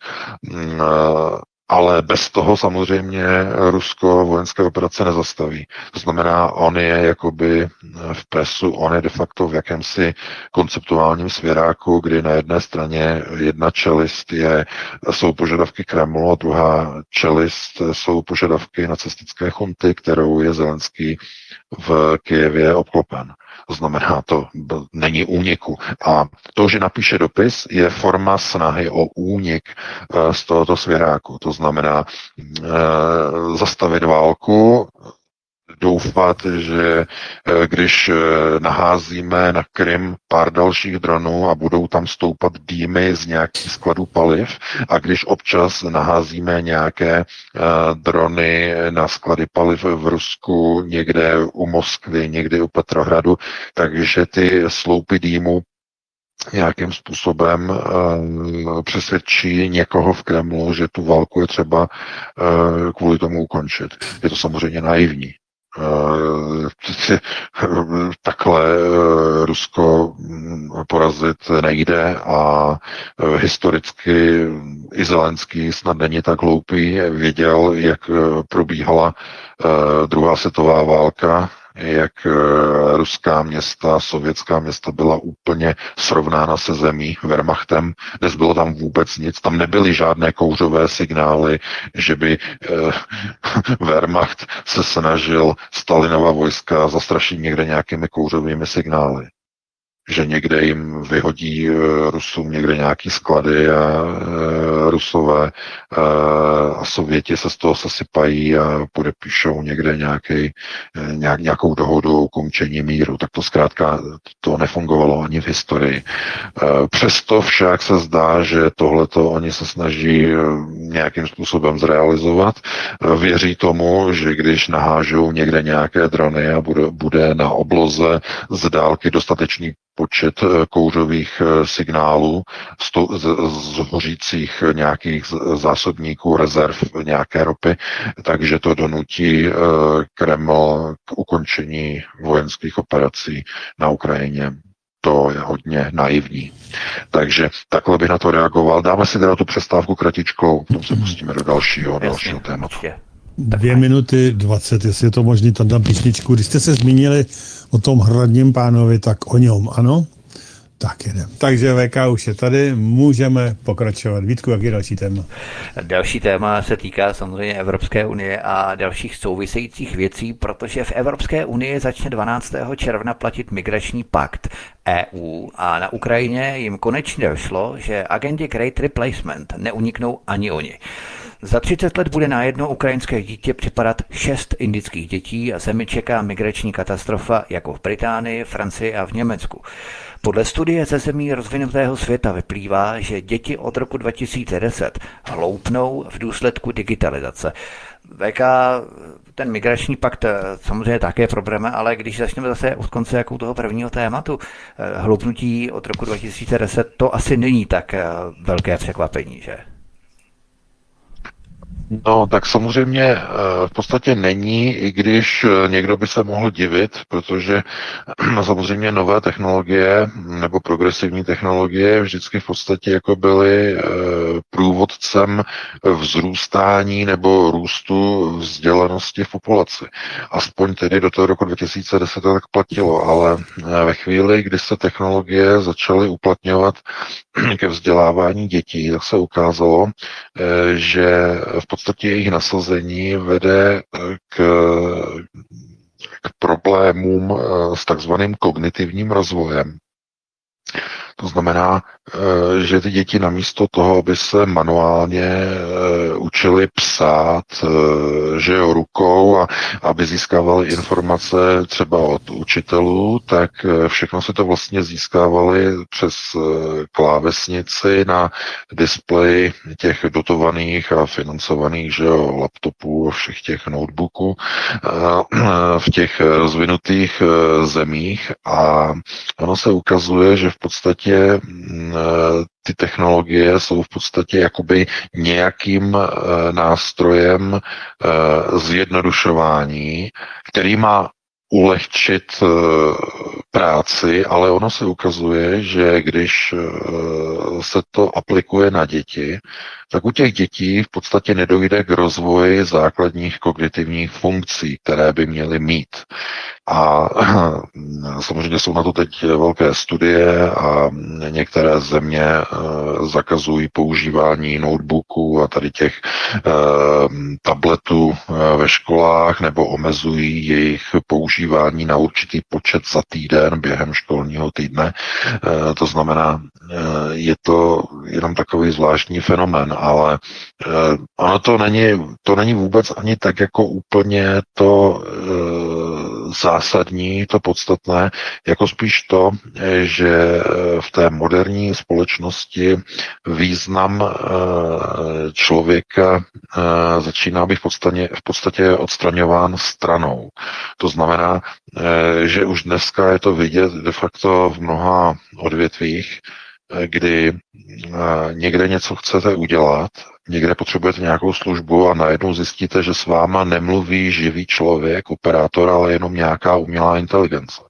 Ale bez toho samozřejmě Rusko vojenské operace nezastaví. To znamená, on je jakoby v presu, on je de facto v jakémsi konceptuálním svěráku, kdy na jedné straně jedna čelist jsou požadavky Kremlu a druhá čelist jsou požadavky nacistické chunty, kterou je Zelenský v Kyjevě obklopen. To znamená, to není úniku. A to, že napíše dopis, je forma snahy o únik z tohoto svěráku. To znamená zastavit válku, doufat, že když naházíme na Krym pár dalších dronů a budou tam stoupat dýmy z nějakých skladů paliv a když občas naházíme nějaké drony na sklady paliv v Rusku, někde u Moskvy, někde u Petrohradu, takže ty sloupy dýmu nějakým způsobem přesvědčí někoho v Kremlu, že tu válku je třeba kvůli tomu ukončit. Je to samozřejmě naivní. Takhle Rusko porazit nejde a historicky i Zelenský snad není tak hloupý, věděl, jak probíhala druhá světová válka, jak ruská města, sovětská města byla úplně srovnána se zemí, Wehrmachtem, nezbylo tam vůbec nic, tam nebyly žádné kouřové signály, že by Wehrmacht se snažil Stalinova vojska zastrašit někde nějakými kouřovými signály. že někde jim vyhodí Rusům někde nějaký sklady a Rusové a Sověti se z toho sesypají a podepíšou někde nějakou dohodu o ukončení míru. Tak to zkrátka to nefungovalo ani v historii. Přesto však se zdá, že tohleto oni se snaží nějakým způsobem zrealizovat. Věří tomu, že když nahážou někde nějaké drony a bude na obloze z dálky dostatečný počet kouřových signálů z hořících nějakých zásobníků, rezerv nějaké ropy, takže to donutí Kreml k ukončení vojenských operací na Ukrajině. To je hodně naivní. Takže takhle bych na to reagoval. Dáme si teda tu přestávku kratičkou, potom se pustíme do dalšího tématu. 2 minuty 20, jestli je to možný, tam dám písničku. Když jste se zmínili o tom hradním pánovi, tak o něm, ano? Tak jedem. Takže VK už je tady, můžeme pokračovat. Vítku, jak je další téma? Další téma se týká samozřejmě Evropské unie a dalších souvisejících věcí, protože v Evropské unii začne 12. června platit migrační pakt EU a na Ukrajině jim konečně došlo, že agenti Great Replacement neuniknou ani oni. Za 30 let bude na jedno ukrajinské dítě připadat 6 indických dětí a zemi čeká migrační katastrofa jako v Británii, Francii a v Německu. Podle studie ze zemí rozvinutého světa vyplývá, že děti od roku 2010 hloupnou v důsledku digitalizace. VK, ten migrační pakt samozřejmě také problém, ale když začneme zase od konce jako toho prvního tématu, hloupnutí od roku 2010, to asi není tak velké překvapení, že? No, tak samozřejmě v podstatě není, i když někdo by se mohl divit, protože samozřejmě nové technologie nebo progresivní technologie vždycky v podstatě jako byly průvodcem vzrůstání nebo růstu vzdělanosti v populaci. Aspoň tedy do toho roku 2010 to tak platilo, ale ve chvíli, kdy se technologie začaly uplatňovat ke vzdělávání dětí, tak se ukázalo, že v podstatě jejich nasazení vede k problémům s takzvaným kognitivním rozvojem. To znamená, že ty děti namísto toho, aby se manuálně učili psát, že jo, rukou a aby získávali informace třeba od učitelů, tak všechno se to vlastně získávali přes klávesnici na displeji těch dotovaných a financovaných, že jo, laptopů a všech těch notebooků v těch rozvinutých zemích a ono se ukazuje, že v podstatě ty technologie jsou v podstatě jakoby nějakým nástrojem zjednodušování, který má ulehčit práci, ale ono se ukazuje, že když se to aplikuje na děti, tak u těch dětí v podstatě nedojde k rozvoji základních kognitivních funkcí, které by měly mít. A samozřejmě jsou na to teď velké studie a některé země zakazují používání notebooků a tady těch tabletů ve školách nebo omezují jejich používání na určitý počet za týden během školního týdne. To znamená, je to jenom takový zvláštní fenomén, ale ono to není vůbec ani tak jako úplně to zásadní, to podstatné, jako spíš to, že v té moderní společnosti význam člověka začíná být v podstatě odstraňován stranou. To znamená, že už dneska je to vidět de facto v mnoha odvětvích, kdy někde něco chcete udělat, někde potřebujete nějakou službu a najednou zjistíte, že s váma nemluví živý člověk, operátor, ale jenom nějaká umělá inteligence.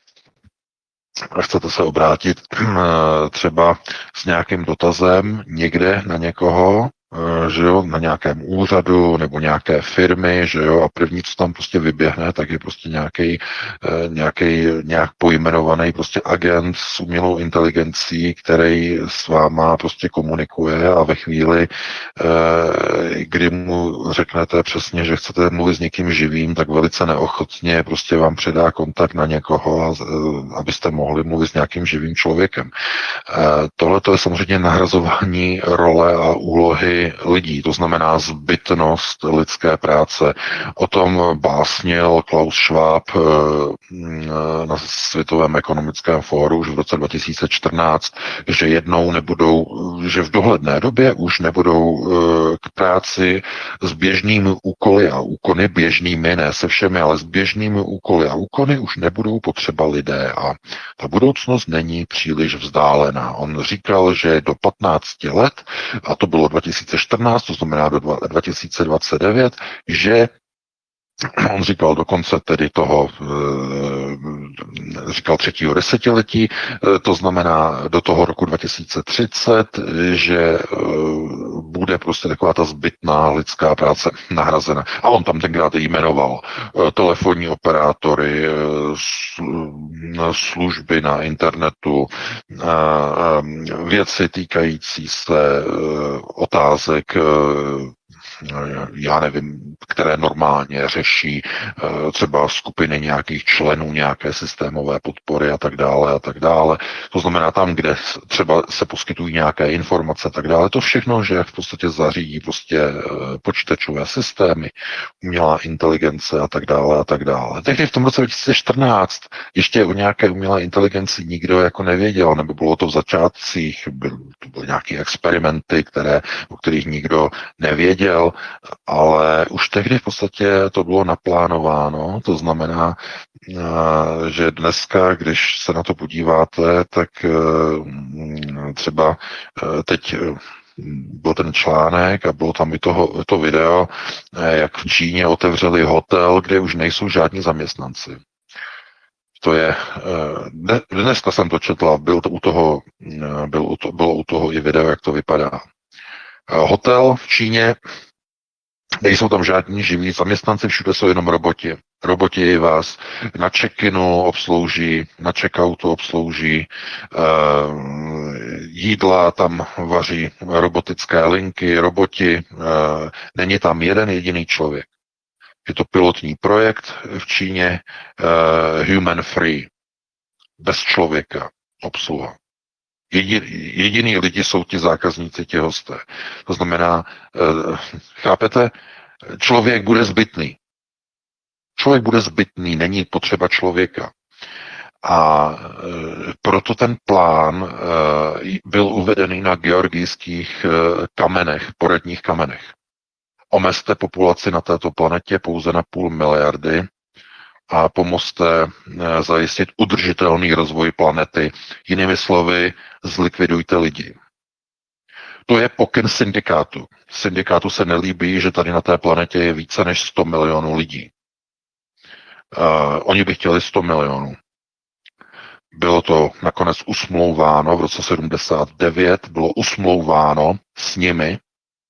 A chcete se obrátit třeba s nějakým dotazem někde na někoho že jo, na nějakém úřadu nebo nějaké firmy, že jo, a první, co tam prostě vyběhne, tak je prostě nějak pojmenovaný prostě agent s umělou inteligencí, který s váma prostě komunikuje a ve chvíli, kdy mu řeknete přesně, že chcete mluvit s někým živým, tak velice neochotně prostě vám předá kontakt na někoho, abyste mohli mluvit s nějakým živým člověkem. Tohle to je samozřejmě nahrazování role a úlohy lidí, to znamená zbytnost lidské práce. O tom básnil Klaus Schwab na Světovém ekonomickém fóru už v roce 2014, že že v dohledné době už nebudou k práci s běžnými úkoly a úkony běžnými, ne se všemi, ale s běžnými úkoly a úkony už nebudou potřeba lidé a ta budoucnost není příliš vzdálená. On říkal, že do 15 let, a to bylo 2014, to znamená do 2029, že on říkal dokonce tedy říkal třetího desetiletí, to znamená do toho roku 2030, že bude prostě taková ta zbytná lidská práce nahrazena. A on tam tenkrát jmenoval telefonní operátory, služby na internetu, věci týkající se otázek, já nevím, které normálně řeší třeba skupiny nějakých členů, nějaké systémové podpory a tak dále a tak dále. To znamená tam, kde třeba se poskytují nějaké informace a tak dále. To všechno, že v podstatě zařídí prostě počítačové systémy, umělá inteligence a tak dále a tak dále. Tehdy v tom roce 2014 ještě o nějaké umělé inteligenci nikdo jako nevěděl, nebo bylo to v začátcích, to byly nějaké experimenty, o kterých nikdo nevěděl, ale už tehdy v podstatě to bylo naplánováno, to znamená, že dneska, když se na to podíváte, tak třeba teď byl ten článek a bylo tam i to video, jak v Číně otevřeli hotel, kde už nejsou žádní zaměstnanci. To je, dneska jsem to četl, bylo u toho i video, jak to vypadá. Hotel v Číně, nejsou tam žádní živí zaměstnanci, všude jsou jenom roboti. Roboti vás na check-inu obslouží, na check-outu obslouží, jídla tam vaří robotické linky, roboti, není tam jeden jediný člověk. Je to pilotní projekt v Číně, human free, bez člověka, obsluha. Jediný lidi jsou ti zákazníci, ti hosté. To znamená, chápete, člověk bude zbytný. Člověk bude zbytný, není potřeba člověka. A proto ten plán byl uvedený na georgijských kamenech, poradních kamenech. Omezte populaci na této planetě pouze na 0,5 miliardy a pomozte zajistit udržitelný rozvoj planety. Jinými slovy, zlikvidujte lidi. To je pokyn syndikátu. Syndikátu se nelíbí, že tady na té planetě je více než 100 milionů lidí. Oni by chtěli 100 milionů. Bylo to nakonec usmlouváno v roce 79, bylo usmlouváno s nimi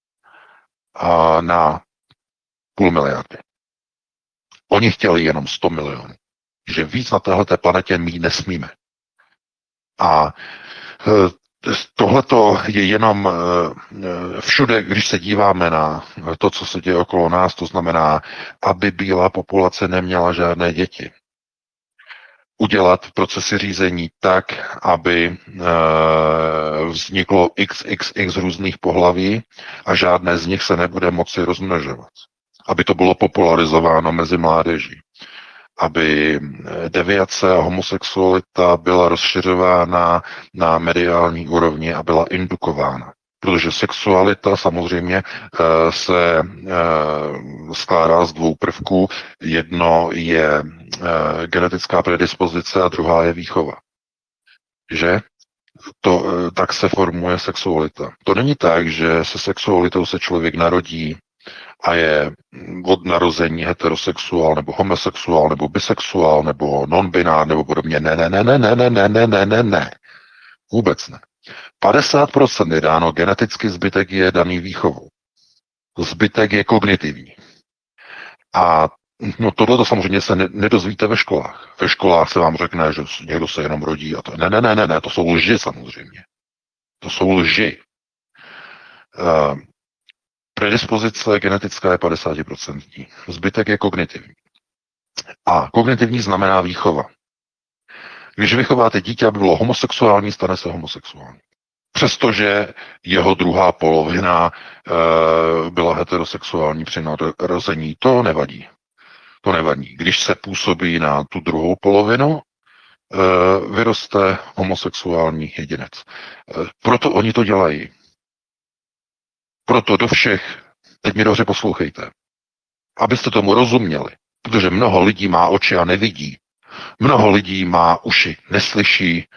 na 0,5 miliardy. Oni chtěli jenom 100 milionů. Že víc na téhleté planetě mít nesmíme. A tohleto je jenom všude, když se díváme na to, co se děje okolo nás, to znamená, aby bílá populace neměla žádné děti. Udělat procesy řízení tak, aby vzniklo XXX různých pohlaví a žádné z nich se nebude moci rozmnožovat. Aby to bylo popularizováno mezi mládeží. Aby deviace a homosexualita byla rozšiřována na mediální úrovni a byla indukována. Protože sexualita samozřejmě se skládá z 2 prvků. Jedno je genetická predispozice a druhá je výchova. Že? Tak se formuje sexualita. To není tak, že se sexualitou se člověk narodí a je od narození heterosexuál, nebo homosexuál, nebo bisexuál, nebo non-binár, nebo podobně. Ne. Vůbec ne. 50% je dáno geneticky, zbytek je daný výchovou. Zbytek je kognitivní. A no tohle to samozřejmě se nedozvíte ve školách. Ve školách se vám řekne, že někdo se jenom rodí a to. Ne, to jsou lži samozřejmě. To jsou lži. Predispozice genetická je 50%. Zbytek je kognitivní. A kognitivní znamená výchova. Když vychováte dítě, aby bylo homosexuální, stane se homosexuální. Přestože jeho druhá polovina byla heterosexuální při narození, to nevadí. To nevadí. Když se působí na tu druhou polovinu, vyroste homosexuální jedinec. Proto oni to dělají. Proto do všech, teď mi dobře poslouchejte, abyste tomu rozuměli, protože mnoho lidí má oči a nevidí. Mnoho lidí má uši, neslyší.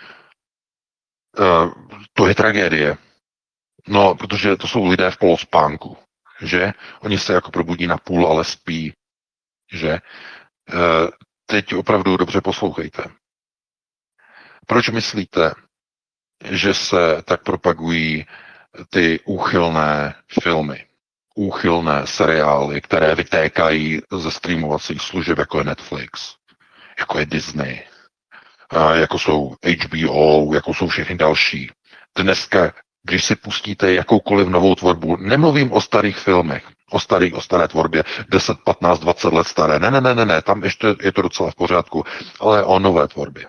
To je tragédie. No, protože to jsou lidé v polospánku, že? Oni se jako probudí na půl, ale spí, že? Teď opravdu dobře poslouchejte. Proč myslíte, že se tak propagují ty úchylné filmy, úchylné seriály, které vytékají ze streamovacích služeb, jako je Netflix, jako je Disney, jako jsou HBO, jako jsou všechny další. Dneska, když si pustíte jakoukoliv novou tvorbu, nemluvím o starých filmech, o staré tvorbě, 10, 15, 20 let staré, ne, tam ještě je to docela v pořádku, ale o nové tvorbě.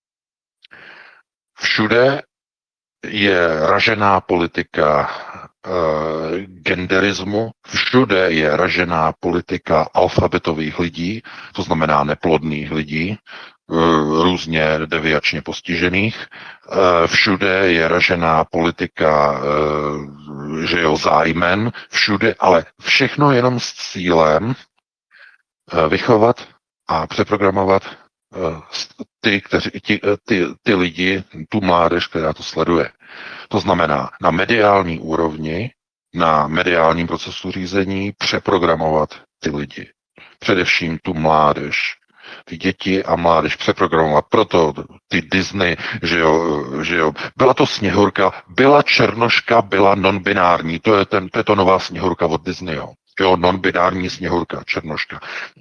Všude je ražená politika genderismu, všude je ražená politika alfabetových lidí, to znamená neplodných lidí, různě deviačně postižených. Všude je ražená politika, že jo, zájmen, všude, ale všechno jenom s cílem vychovat a přeprogramovat ty lidi, tu mládež, která to sleduje. To znamená na mediální úrovni, na mediálním procesu řízení přeprogramovat ty lidi. Především tu mládež. Ty děti a mládež přeprogramovat. Proto ty Disney, že jo. Byla to Sněhurka, byla Černoška, byla non-binární. To je to nová Sněhurka od Disneyho. Jo, non-binární Sněhurka, Černoška,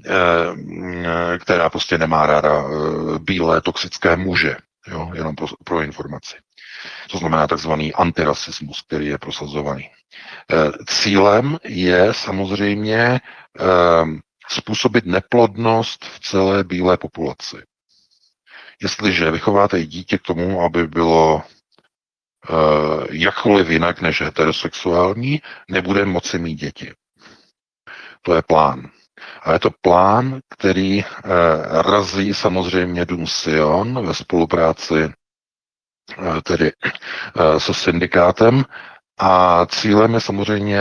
která prostě nemá ráda bílé toxické muže. Jo, jenom pro informaci. To znamená takzvaný antirasismus, který je prosazovaný. Cílem je samozřejmě způsobit neplodnost v celé bílé populaci. Jestliže vychováte dítě k tomu, aby bylo jakkoliv jinak než heterosexuální, nebude moci mít děti. To je plán. A je to plán, který razí samozřejmě Dům Sion ve spolupráci tedy se syndikátem a cílem je samozřejmě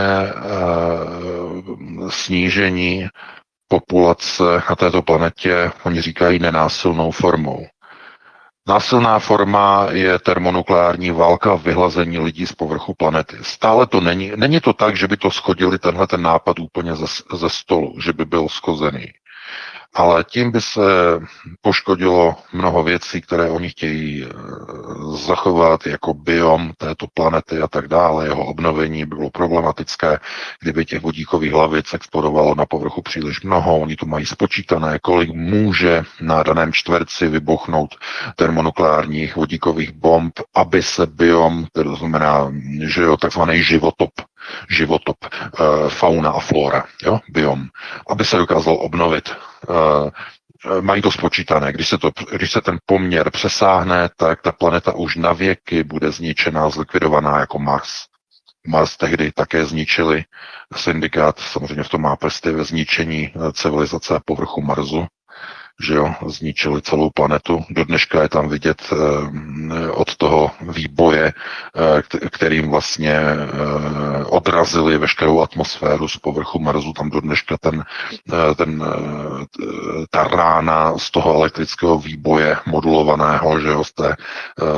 snížení populace na této planetě, oni říkají nenásilnou formou. Násilná forma je termonukleární válka, vyhlazení lidí z povrchu planety. Stále to není to tak, že by to schodili tenhle nápad úplně ze stolu, že by byl schozený. Ale tím by se poškodilo mnoho věcí, které oni chtějí zachovat jako biom této planety a tak dále. Jeho obnovení by bylo problematické, kdyby těch vodíkových hlavic explodovalo na povrchu příliš mnoho. Oni to mají spočítané, kolik může na daném čtverci vybuchnout termonukleárních vodíkových bomb, aby se biom, to znamená, že jo, takzvaný životop, fauna a flora, jo, biom, aby se dokázal obnovit. Mají to spočítané. Když se ten poměr přesáhne, tak ta planeta už na věky bude zničená, zlikvidovaná jako Mars. Mars tehdy také zničili. Syndikát samozřejmě v tom má prsty ve zničení civilizace a povrchu Marsu. Že jo, zničili celou planetu. Do dneška je tam vidět od toho výboje, kterým vlastně odrazili veškerou atmosféru z povrchu Marsu. Tam do dneška ta rána z toho elektrického výboje modulovaného, že jo, z té